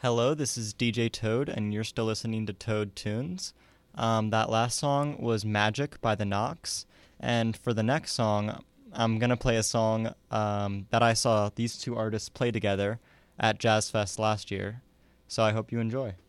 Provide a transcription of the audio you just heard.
Hello, this is DJ Toad, and you're still listening to Toad Tunes. That last song was Magic by the Knocks, and for the next song, I'm going to play a song that I saw these two artists play together at Jazz Fest last year, so I hope you enjoy.